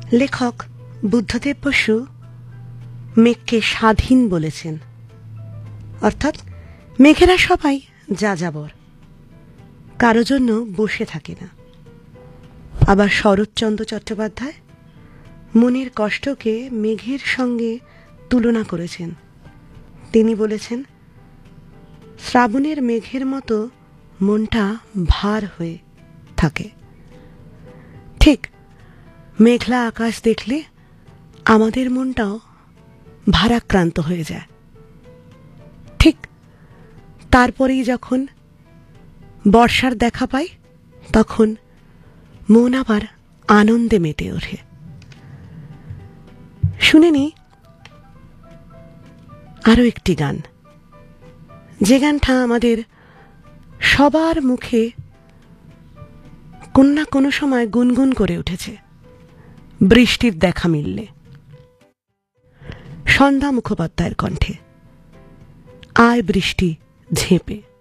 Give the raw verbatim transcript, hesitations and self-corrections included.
লেখক বুদ্ধদেব বসু মেঘকে স্বাধীন বলেছেন, অর্থাৎ মেঘেরা সবাই যাযাবর, কারো জন্য বসে থাকে না। আবার শরৎচন্দ্র চট্টোপাধ্যায় মনের কষ্টকে মেঘের সঙ্গে তুলনা করেছেন। তিনি বলেছেন, শ্রাবণের মেঘের মতো মনটা ভার হয়ে থাকে। ঠিক মেঘলা আকাশ দেখলে আমাদের মনটাও ভারাক্রান্ত হয়ে যায়। ঠিক তারপরেই যখন বর্ষার দেখা পাই, তখন মন আবার আনন্দে মেতে ওঠে। শুনে নি আরো একটি গান, যে গানটা আমাদের সবার মুখে কোন না কোনো সময় গুনগুন করে উঠেছে, বৃষ্টির দেখা মিললে। সন্ধ্যা মুখোপাধ্যায়ের কণ্ঠে, আয় বৃষ্টি ঝেঁপে।